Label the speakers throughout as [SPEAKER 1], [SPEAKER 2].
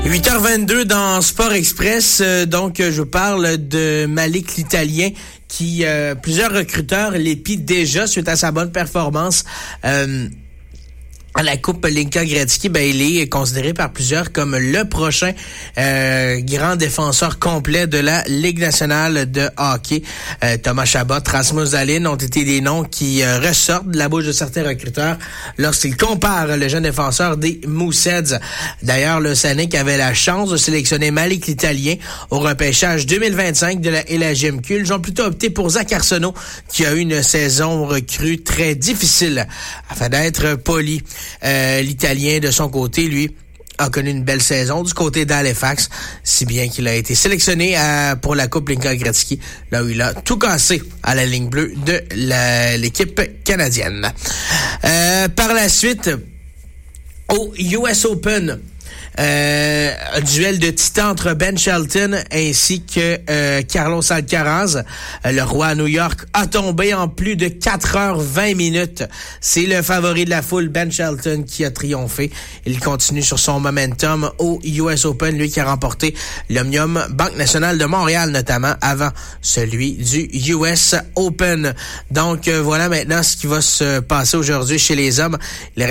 [SPEAKER 1] 8h22 dans Sport Express, donc je parle de Malik l'Italien qui, plusieurs recruteurs l'épient déjà suite à sa bonne performance à la Coupe Linka Gretzky. Il est considéré par plusieurs comme le prochain grand défenseur complet de la Ligue nationale de hockey. Thomas Chabot, Rasmus Dahlin ont été des noms qui ressortent de la bouche de certains recruteurs lorsqu'ils comparent le jeune défenseur des Mooseheads. D'ailleurs, le Sanik avait la chance de sélectionner Malik l'Italien au repêchage 2025 de la LHJMQ. Ils ont plutôt opté pour Zach Arsenault, qui a eu une saison recrue très difficile, afin d'être poli. L'Italien, de son côté, lui, a connu une belle saison du côté d'Halifax, si bien qu'il a été sélectionné pour la Coupe Linka Gretzky, là où il a tout cassé à la ligne bleue de l'équipe canadienne. Par la suite, au US Open, un duel de titans entre Ben Shelton ainsi que Carlos Alcaraz. Le roi à New York a tombé en plus de 4h20. C'est le favori de la foule, Ben Shelton, qui a triomphé. Il continue sur son momentum au US Open, lui qui a remporté l'Omnium Banque Nationale de Montréal notamment avant celui du US Open. Donc voilà maintenant ce qui va se passer aujourd'hui chez les hommes. Il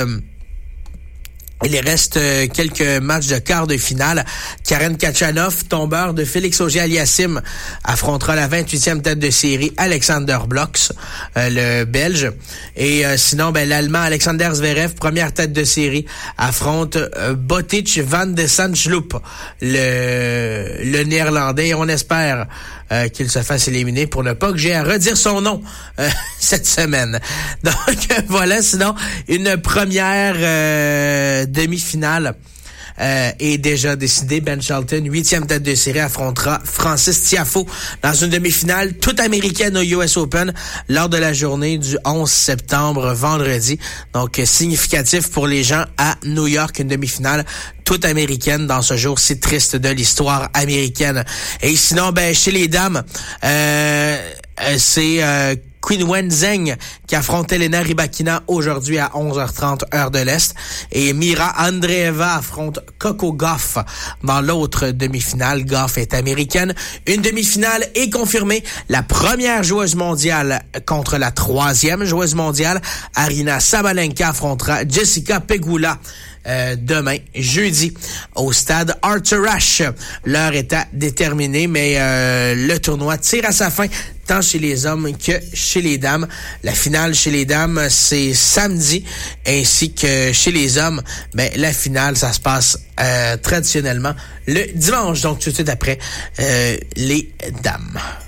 [SPEAKER 1] reste quelques matchs de quart de finale. Karen Khachanov, tombeur de Félix Auger-Aliassime, affrontera la 28e tête de série Alexander Blocks, le Belge. Et sinon, l'Allemand Alexander Zverev, première tête de série, affronte Botic van de Sandschloop, le Néerlandais. Et on espère qu'il se fasse éliminer pour ne pas que j'ai à redire son nom cette semaine. Donc voilà, sinon, une première demi-finale est déjà décidée. Ben Shelton, 8e tête de série, affrontera Francis Tiafoe dans une demi-finale toute américaine au US Open lors de la journée du 11 septembre, vendredi. Donc, significatif pour les gens à New York, une demi-finale toute américaine dans ce jour si triste de l'histoire américaine. Et sinon, chez les dames, c'est Quinn Wen Zheng qui affronte Elena Rybakina aujourd'hui à 11h30 heure de l'Est. Et Mira Andreeva affronte Coco Gauff dans l'autre demi-finale. Gauff est américaine. Une demi-finale est confirmée. La première joueuse mondiale contre la troisième joueuse mondiale. Aryna Sabalenka affrontera Jessica Pegula demain, jeudi, au stade Arthur Ashe. L'heure est à déterminer, mais le tournoi tire à sa fin, tant chez les hommes que chez les dames. La finale chez les dames, c'est samedi, ainsi que chez les hommes, la finale, ça se passe traditionnellement le dimanche, donc tout de suite après les dames.